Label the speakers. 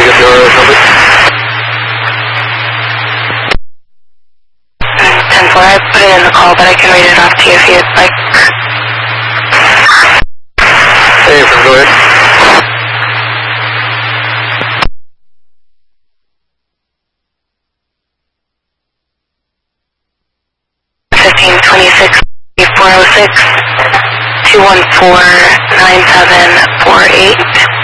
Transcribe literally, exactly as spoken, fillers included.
Speaker 1: get your number?
Speaker 2: ten four, I put it in the call, but I can read it off to you if you'd like.
Speaker 1: Hey, from go ahead.
Speaker 2: fifteen twenty-six four oh six two one four nine seven four eight.